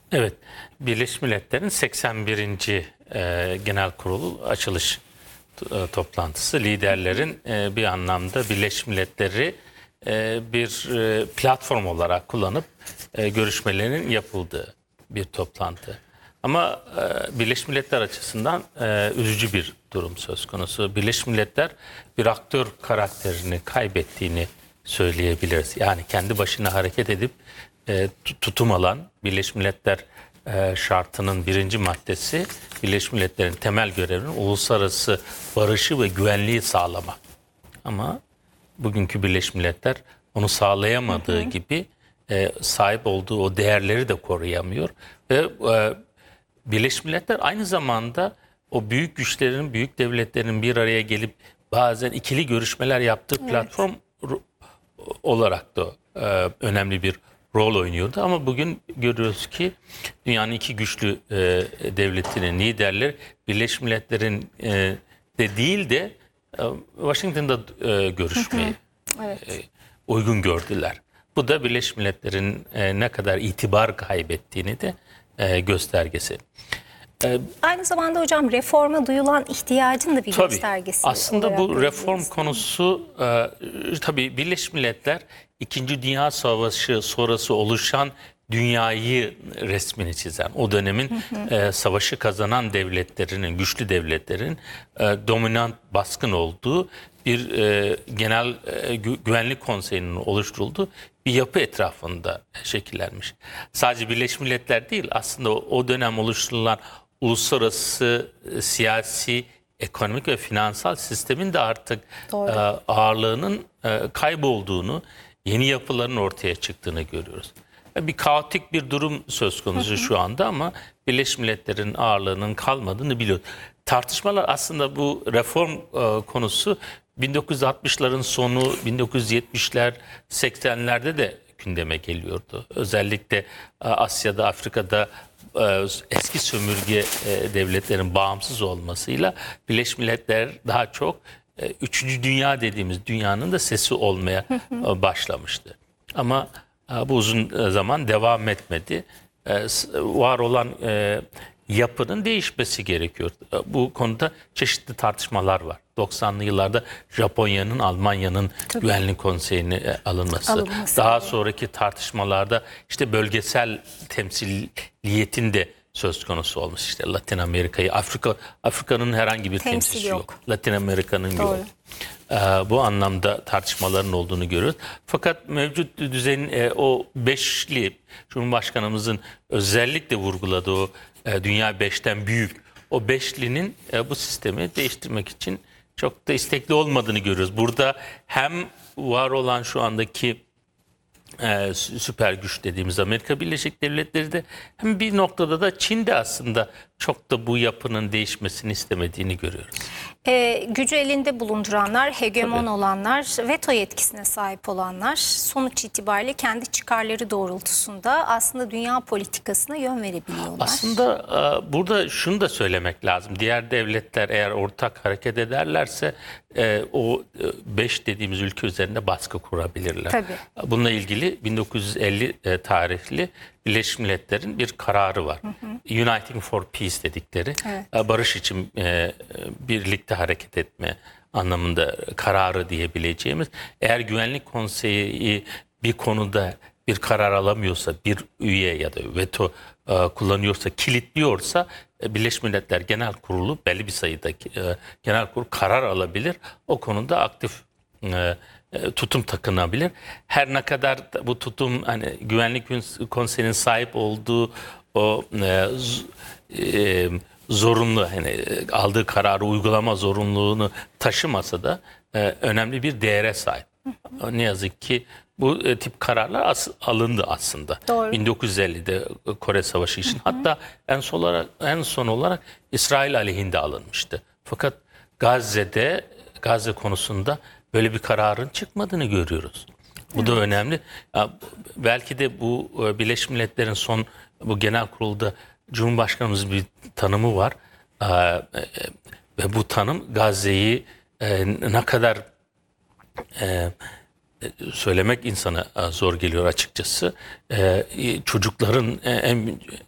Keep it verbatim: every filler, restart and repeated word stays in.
Evet, Birleşmiş Milletler'in seksen birinci E, Genel Kurulu açılış e, toplantısı liderlerin e, bir anlamda Birleşmiş Milletler'i e, bir e, platform olarak kullanıp e, görüşmelerinin yapıldığı bir toplantı. Ama e, Birleşmiş Milletler açısından e, üzücü bir durum söz konusu. Birleşmiş Milletler bir aktör karakterini kaybettiğini söyleyebiliriz. Yani kendi başına hareket edip e, tutum alan Birleşmiş Milletler e, şartının birinci maddesi Birleşmiş Milletler'in temel görevinin uluslararası barışı ve güvenliği sağlamak. Ama bugünkü Birleşmiş Milletler onu sağlayamadığı hı hı. gibi e, sahip olduğu o değerleri de koruyamıyor ve e, Birleşmiş Milletler aynı zamanda o büyük güçlerin, büyük devletlerin bir araya gelip bazen ikili görüşmeler yaptığı evet. platform olarak da e, önemli bir rol oynuyordu. Ama bugün görüyoruz ki dünyanın iki güçlü e, devletinin liderleri Birleşmiş Milletler'in e, de değil de e, Washington'da e, görüşmeyi evet. e, uygun gördüler. Bu da Birleşmiş Milletler'in e, ne kadar itibar kaybettiğini de e, göstergesi. Aynı zamanda hocam reforma duyulan ihtiyacın da bir tabii, göstergesi. Aslında bu reform konusu e, tabii Birleşmiş Milletler İkinci Dünya Savaşı sonrası oluşan dünyayı resmini çizen, o dönemin hı hı. E, savaşı kazanan devletlerinin, güçlü devletlerin e, dominant baskın olduğu bir e, genel e, gü güvenlik konseyinin oluşturulduğu bir yapı etrafında şekillenmiş. Sadece Birleşmiş Milletler değil, aslında o, o dönem oluşturulan uluslararası siyasi, ekonomik ve finansal sistemin de artık e, ağırlığının e, kaybolduğunu, yeni yapıların ortaya çıktığını görüyoruz. Bir kaotik bir durum söz konusu şu anda ama Birleşmiş Milletler'in ağırlığının kalmadığını biliyoruz. Tartışmalar aslında bu reform e, konusu bin dokuz yüz altmışların sonu, bin dokuz yüz yetmişler, seksenlerde de gündeme geliyordu. Özellikle e, Asya'da, Afrika'da e, eski sömürge e, devletlerin bağımsız olmasıyla Birleşmiş Milletler daha çok e, üçüncü dünya dediğimiz dünyanın da sesi olmaya e, başlamıştı. Ama e, bu uzun zaman devam etmedi. E, var olan e, yapının değişmesi gerekiyor. Bu konuda çeşitli tartışmalar var. doksanlı yıllarda Japonya'nın, Almanya'nın Tabii. Güvenlik Konseyi'ne alınması. alınması. Daha evet. sonraki tartışmalarda işte bölgesel temsiliyetin de söz konusu olmuş. İşte Latin Amerika'yı, Afrika, Afrika'nın herhangi bir Temsil temsilcisi yok. yok. Latin Amerika'nın yok. Ee, bu anlamda tartışmaların olduğunu görüyoruz. Fakat mevcut düzenin e, o beşli, Cumhurbaşkanımızın özellikle vurguladığı o e, dünya beşten büyük, o beşlinin e, bu sistemi değiştirmek için çok da istekli olmadığını görüyoruz. Burada hem var olan şu andaki e, süper güç dediğimiz Amerika Birleşik Devletleri de hem bir noktada da Çin de aslında çok da bu yapının değişmesini istemediğini görüyoruz. E, gücü elinde bulunduranlar, hegemon Tabii. olanlar, veto yetkisine sahip olanlar sonuç itibariyle kendi çıkarları doğrultusunda aslında dünya politikasına yön verebiliyorlar. Aslında e, burada şunu da söylemek lazım. Diğer devletler eğer ortak hareket ederlerse e, o beş dediğimiz ülke üzerinde baskı kurabilirler. Tabii. Bununla ilgili bin dokuz yüz elli e, tarihli Birleşmiş Milletler'in bir kararı var. Hı hı. Uniting for Peace dedikleri evet. barış için e, birlikte hareket etme anlamında kararı diyebileceğimiz. Eğer Güvenlik Konseyi bir konuda bir karar alamıyorsa, bir üye ya da veto e, kullanıyorsa, kilitliyorsa e, Birleşmiş Milletler Genel Kurulu belli bir sayıda e, genel kurul karar alabilir. O konuda aktif e, tutum takınabilir. Her ne kadar bu tutum hani Güvenlik Konseyi'nin sahip olduğu o e, e, zorunlu hani aldığı kararı uygulama zorunluluğunu taşımasa da e, önemli bir değere sahip. Ne yazık ki bu e, tip kararlar as alındı aslında. Doğru. bin dokuz yüz ellide Kore Savaşı için. Hı hı. Hatta en son olarak en son olarak İsrail aleyhinde alınmıştı. Fakat Gazze'de Gazze konusunda böyle bir kararın çıkmadığını görüyoruz. Bu evet. da önemli. Ya, belki de bu Birleşmiş Milletler'in son bu genel kurulda Cumhurbaşkanımızın bir tanımı var. Ee, ve bu tanım Gazze'yi e, ne kadar e, söylemek insana zor geliyor açıkçası. E, çocukların en